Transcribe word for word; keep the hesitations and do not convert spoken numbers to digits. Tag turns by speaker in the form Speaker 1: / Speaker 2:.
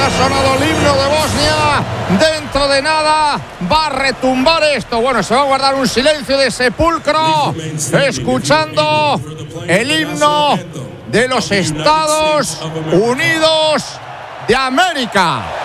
Speaker 1: ha sonado el himno de Bosnia. Dentro de nada va a retumbar esto. Bueno, se va a guardar un silencio de sepulcro, escuchando el himno de los Estados Unidos de América.